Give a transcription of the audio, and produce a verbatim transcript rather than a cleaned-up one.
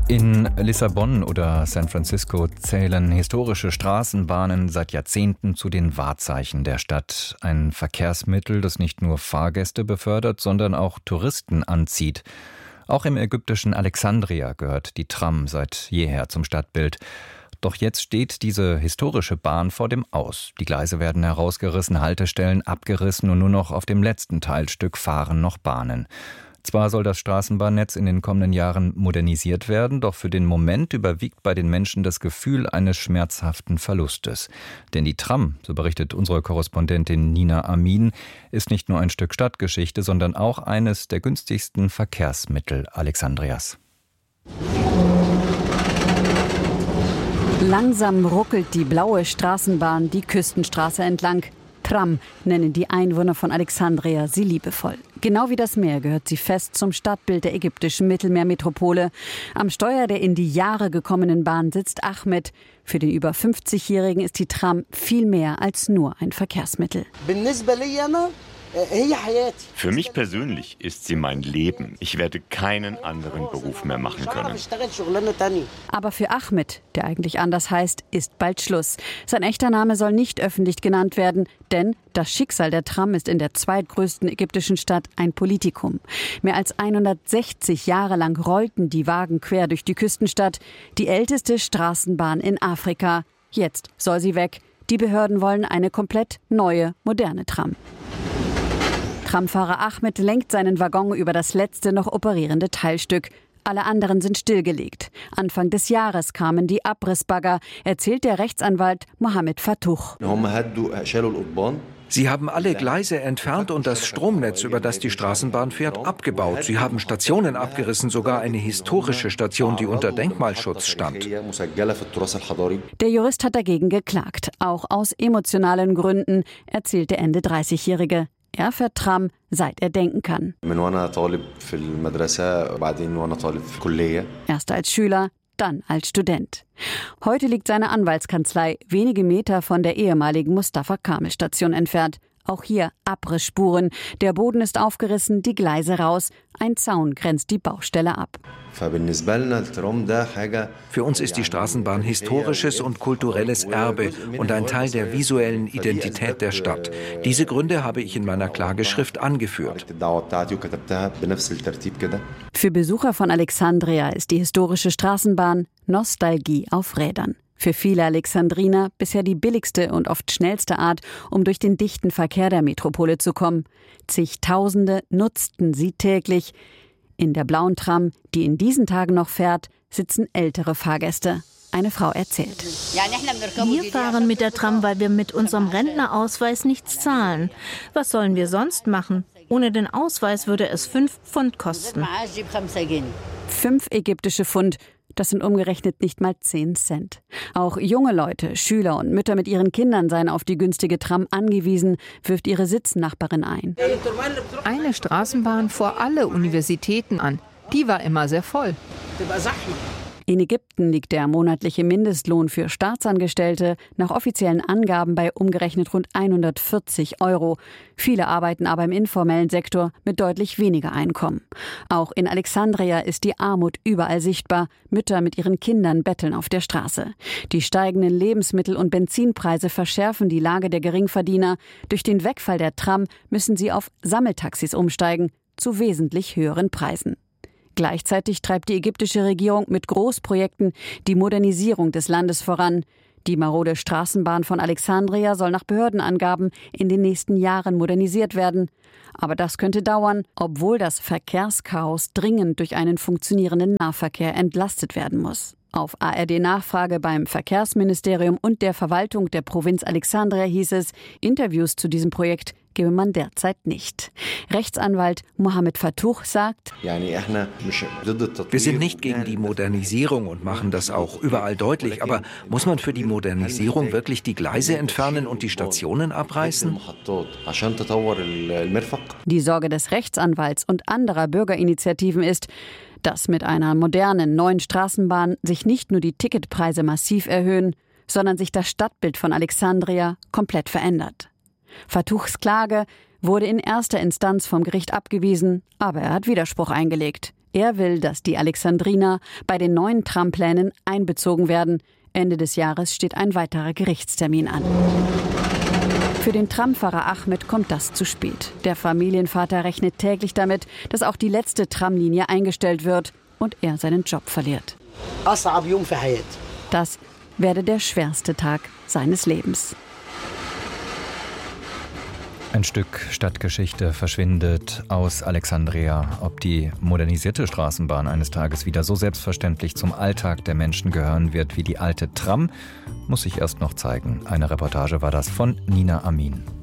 In Lissabon oder San Francisco zählen historische Straßenbahnen seit Jahrzehnten zu den Wahrzeichen der Stadt. Ein Verkehrsmittel, das nicht nur Fahrgäste befördert, sondern auch Touristen anzieht. Auch im ägyptischen Alexandria gehört die Tram seit jeher zum Stadtbild. Doch jetzt steht diese historische Bahn vor dem Aus. Die Gleise werden herausgerissen, Haltestellen abgerissen und nur noch auf dem letzten Teilstück fahren noch Bahnen. Zwar soll das Straßenbahnnetz in den kommenden Jahren modernisiert werden, doch für den Moment überwiegt bei den Menschen das Gefühl eines schmerzhaften Verlustes. Denn die Tram, so berichtet unsere Korrespondentin Nina Amin, ist nicht nur ein Stück Stadtgeschichte, sondern auch eines der günstigsten Verkehrsmittel Alexandrias. Langsam ruckelt die blaue Straßenbahn die Küstenstraße entlang. Tram nennen die Einwohner von Alexandria sie liebevoll. Genau wie das Meer gehört sie fest zum Stadtbild der ägyptischen Mittelmeermetropole. Am Steuer der in die Jahre gekommenen Bahn sitzt Ahmed. Für den über fünfzigjährigen ist die Tram viel mehr als nur ein Verkehrsmittel. Für mich persönlich ist sie mein Leben. Ich werde keinen anderen Beruf mehr machen können. Aber für Ahmed, der eigentlich anders heißt, ist bald Schluss. Sein echter Name soll nicht öffentlich genannt werden, denn das Schicksal der Tram ist in der zweitgrößten ägyptischen Stadt ein Politikum. Mehr als hundertsechzig Jahre lang rollten die Wagen quer durch die Küstenstadt, die älteste Straßenbahn in Afrika. Jetzt soll sie weg. Die Behörden wollen eine komplett neue, moderne Tram. Tramfahrer Ahmed lenkt seinen Waggon über das letzte noch operierende Teilstück. Alle anderen sind stillgelegt. Anfang des Jahres kamen die Abrissbagger, erzählt der Rechtsanwalt Mohamed Fatouch. Sie haben alle Gleise entfernt und das Stromnetz, über das die Straßenbahn fährt, abgebaut. Sie haben Stationen abgerissen, sogar eine historische Station, die unter Denkmalschutz stand. Der Jurist hat dagegen geklagt, auch aus emotionalen Gründen, erzählt der Ende dreißigjährige. Er fährt Tram, seit er denken kann. Erst als Schüler, dann als Student. Heute liegt seine Anwaltskanzlei wenige Meter von der ehemaligen Mustafa-Kamel-Station entfernt. Auch hier Abrissspuren. Der Boden ist aufgerissen, die Gleise raus. Ein Zaun grenzt die Baustelle ab. Für uns ist die Straßenbahn historisches und kulturelles Erbe und ein Teil der visuellen Identität der Stadt. Diese Gründe habe ich in meiner Klageschrift angeführt. Für Besucher von Alexandria ist die historische Straßenbahn Nostalgie auf Rädern. Für viele Alexandriner bisher die billigste und oft schnellste Art, um durch den dichten Verkehr der Metropole zu kommen. Zigtausende nutzten sie täglich. In der blauen Tram, die in diesen Tagen noch fährt, sitzen ältere Fahrgäste. Eine Frau erzählt. Wir fahren mit der Tram, weil wir mit unserem Rentnerausweis nichts zahlen. Was sollen wir sonst machen? Ohne den Ausweis würde es fünf Pfund kosten. Fünf ägyptische Pfund. Das sind umgerechnet nicht mal zehn Cent. Auch junge Leute, Schüler und Mütter mit ihren Kindern seien auf die günstige Tram angewiesen, wirft ihre Sitznachbarin ein. Eine Straßenbahn vor alle Universitäten an. Die war immer sehr voll. In Ägypten liegt der monatliche Mindestlohn für Staatsangestellte nach offiziellen Angaben bei umgerechnet rund hundertvierzig Euro. Viele arbeiten aber im informellen Sektor mit deutlich weniger Einkommen. Auch in Alexandria ist die Armut überall sichtbar. Mütter mit ihren Kindern betteln auf der Straße. Die steigenden Lebensmittel- und Benzinpreise verschärfen die Lage der Geringverdiener. Durch den Wegfall der Tram müssen sie auf Sammeltaxis umsteigen, zu wesentlich höheren Preisen. Gleichzeitig treibt die ägyptische Regierung mit Großprojekten die Modernisierung des Landes voran. Die marode Straßenbahn von Alexandria soll nach Behördenangaben in den nächsten Jahren modernisiert werden. Aber das könnte dauern, obwohl das Verkehrschaos dringend durch einen funktionierenden Nahverkehr entlastet werden muss. Auf A R D-Nachfrage beim Verkehrsministerium und der Verwaltung der Provinz Alexandria hieß es, Interviews zu diesem Projekt gebe man derzeit nicht. Rechtsanwalt Mohamed Fatouch sagt, wir sind nicht gegen die Modernisierung und machen das auch überall deutlich, aber muss man für die Modernisierung wirklich die Gleise entfernen und die Stationen abreißen? Die Sorge des Rechtsanwalts und anderer Bürgerinitiativen ist, dass mit einer modernen neuen Straßenbahn sich nicht nur die Ticketpreise massiv erhöhen, sondern sich das Stadtbild von Alexandria komplett verändert. Fatouchs Klage wurde in erster Instanz vom Gericht abgewiesen, aber er hat Widerspruch eingelegt. Er will, dass die Alexandriner bei den neuen Tramplänen einbezogen werden. Ende des Jahres steht ein weiterer Gerichtstermin an. Für den Tramfahrer Ahmed kommt das zu spät. Der Familienvater rechnet täglich damit, dass auch die letzte Tramlinie eingestellt wird und er seinen Job verliert. Das werde der schwerste Tag seines Lebens. Ein Stück Stadtgeschichte verschwindet aus Alexandria. Ob die modernisierte Straßenbahn eines Tages wieder so selbstverständlich zum Alltag der Menschen gehören wird wie die alte Tram, muss sich erst noch zeigen. Eine Reportage war das von Nina Amin.